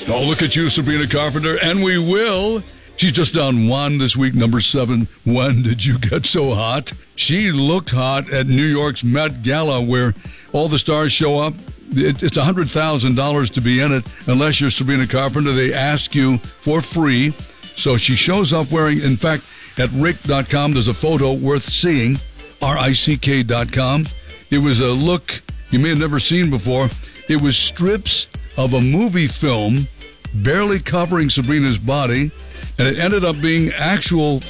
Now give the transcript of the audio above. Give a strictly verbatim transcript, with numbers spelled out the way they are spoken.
Oh, look at you, Sabrina Carpenter, and we will. She's just down one this week, number seven. When did you get so hot? She looked hot at New York's Met Gala, where all the stars show up. It, it's one hundred thousand dollars to be in it. Unless you're Sabrina Carpenter, they ask you for free. So she shows up wearing, in fact, at rick dot com, there's a photo worth seeing, R I C K dot com. It was a look you may have never seen before. It was strips of a movie film barely covering Sabrina's body, and it ended up being actual